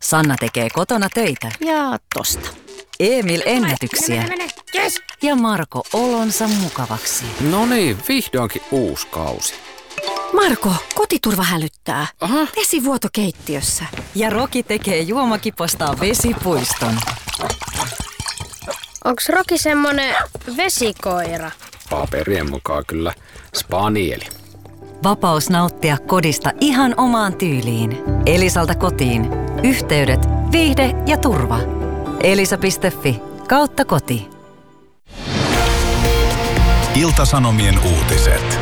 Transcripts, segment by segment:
Sanna tekee kotona töitä. Ja tosta. Emil ennätyksiä. Mene. Yes. Ja Marko olonsa mukavaksi. No niin, vihdoinkin uusi kausi. Marko, kotiturva hälyttää. Aha. Vesivuoto keittiössä. Ja Roki tekee juomakipostaan vesipuiston. Onks Roki semmonen vesikoira? Paperien mukaan kyllä spanieli. Vapaus nauttia kodista ihan omaan tyyliin. Elisalta kotiin. Yhteydet, viihde ja turva. Elisa.fi/koti. Ilta-Sanomien uutiset.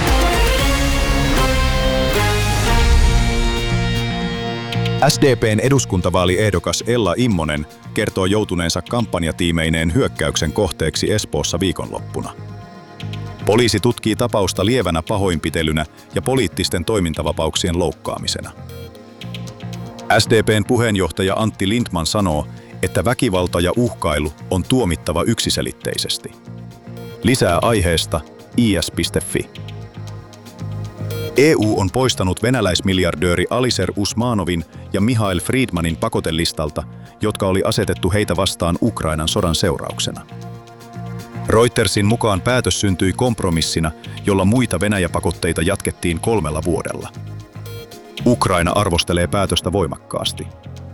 SDP:n eduskuntavaaliehdokas Ella Immonen kertoo joutuneensa kampanjatiimeineen hyökkäyksen kohteeksi Espoossa viikonloppuna. Poliisi tutkii tapausta lievänä pahoinpitelynä ja poliittisten toimintavapauksien loukkaamisena. SDP:n puheenjohtaja Antti Lindtman sanoo, että väkivalta ja uhkailu on tuomittava yksiselitteisesti. Lisää aiheesta is.fi. EU on poistanut venäläismiljardööri Alisher Usmanovin ja Mihail Friedmanin pakotelistalta, jotka oli asetettu heitä vastaan Ukrainan sodan seurauksena. Reutersin mukaan päätös syntyi kompromissina, jolla muita Venäjä-pakotteita jatkettiin 3 vuodella. Ukraina arvostelee päätöstä voimakkaasti.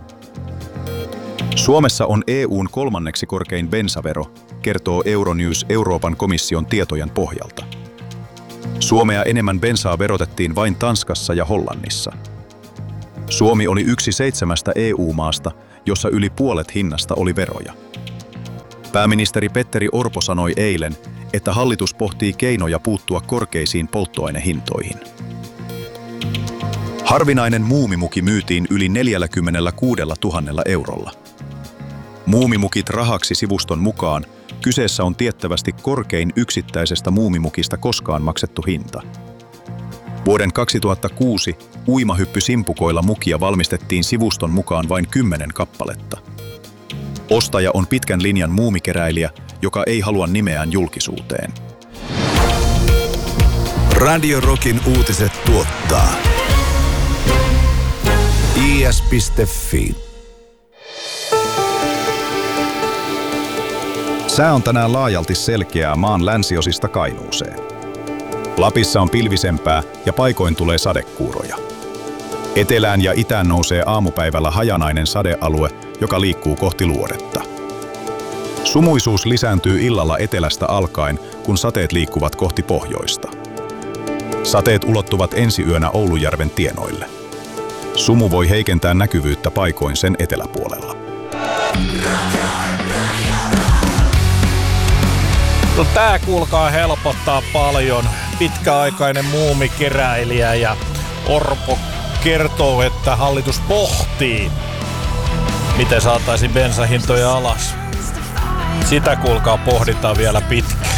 Suomessa on EU:n 3. korkein bensavero, kertoo Euronews Euroopan komission tietojen pohjalta. Suomea enemmän bensaa verotettiin vain Tanskassa ja Hollannissa. Suomi oli yksi 7 EU-maasta, jossa yli puolet hinnasta oli veroja. Pääministeri Petteri Orpo sanoi eilen, että hallitus pohtii keinoja puuttua korkeisiin polttoainehintoihin. Harvinainen muumimuki myytiin yli 46 000 eurolla. Muumimukit rahaksi -sivuston mukaan kyseessä on tiettävästi korkein yksittäisestä muumimukista koskaan maksettu hinta. Vuoden 2006 uimahyppysimpukoilla mukia valmistettiin sivuston mukaan vain 10 kappaletta. Ostaja on pitkän linjan muumikeräilijä, joka ei halua nimeään julkisuuteen. Radio Rockin uutiset tuottaa is.fi. Sää on tänään laajalti selkeää maan länsiosista Kainuuseen. Lapissa on pilvisempää ja paikoin tulee sadekuuroja. Etelään ja itään nousee aamupäivällä hajanainen sadealue, joka liikkuu kohti luodetta. Sumuisuus lisääntyy illalla etelästä alkaen, kun sateet liikkuvat kohti pohjoista. Sateet ulottuvat ensiyönä Oulujärven tienoille. Sumu voi heikentää näkyvyyttä paikoin sen eteläpuolella. No tää kuulkaa helpottaa paljon. Pitkäaikainen muumikeräilijä ja Orpo kertoo, että hallitus pohtii, miten saataisiin bensahintoja alas. Sitä kuulkaa pohditaan vielä pitkään.